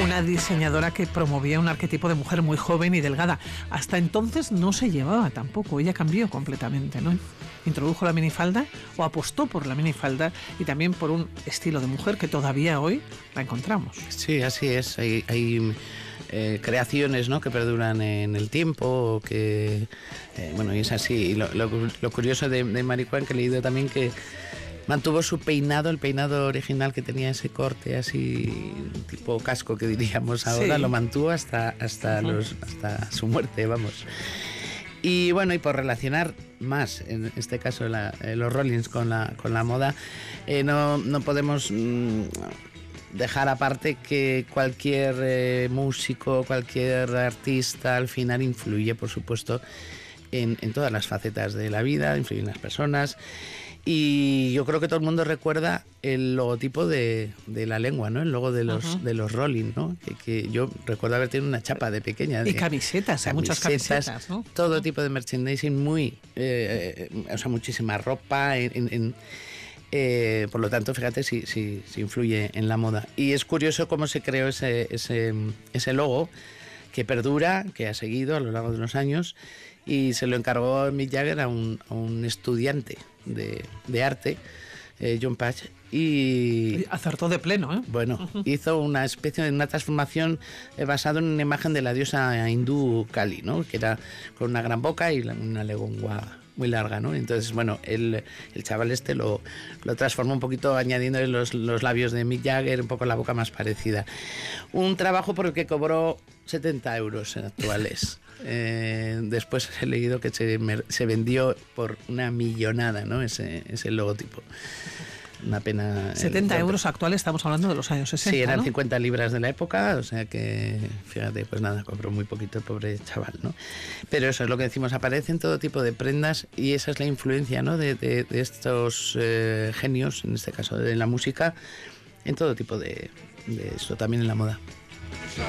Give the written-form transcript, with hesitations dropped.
una diseñadora que promovía un arquetipo de mujer muy joven y delgada. Hasta entonces no se llevaba tampoco, ella cambió completamente, ¿no? Introdujo la minifalda o apostó por la minifalda y también por un estilo de mujer que todavía hoy la encontramos. Sí, así es. Hay creaciones, ¿no?, que perduran en el tiempo, que bueno, y es así. Y lo curioso de Marijuán, que he leído también, que mantuvo su peinado, el peinado original, que tenía ese corte así tipo casco, que diríamos ahora, sí. Lo mantuvo hasta su muerte, vamos. Y bueno, y por relacionar más, en este caso los Rollins con la moda, no podemos dejar aparte que cualquier músico, cualquier artista al final influye, por supuesto, en todas las facetas de la vida, influye en las personas. Y yo creo que todo el mundo recuerda el logotipo de la lengua, ¿no? El logo de los Rolling, ¿no? Que yo recuerdo haber tenido una chapa de pequeña. Y camisetas, muchas camisetas, ¿no? Todo tipo de merchandising, muchísima ropa, por lo tanto, fíjate si influye en la moda. Y es curioso cómo se creó ese logo, que perdura, que ha seguido a lo largo de los años, y se lo encargó Mick Jagger a un estudiante de arte, John Patch, y acertó de pleno, ¿eh? Bueno, hizo una especie de una transformación basada en una imagen de la diosa hindú Kali, ¿no?, que era con una gran boca y una lengua muy larga, ¿no? Entonces, bueno, el chaval lo transformó un poquito, añadiendo los labios de Mick Jagger, un poco la boca más parecida. Un trabajo por el que cobró 70 euros actuales. Después he leído que se vendió por una millonada, ¿no?, ese logotipo. Una pena. 70 euros actuales, estamos hablando de los años 60. Sí, eran, ¿no?, 50 libras de la época, o sea que, fíjate, pues nada, cobró muy poquito el pobre chaval, ¿no? Pero eso es lo que decimos, aparecen todo tipo de prendas, y esa es la influencia, ¿no?, de estos genios, en este caso de la música, en todo tipo de esto, también en la moda.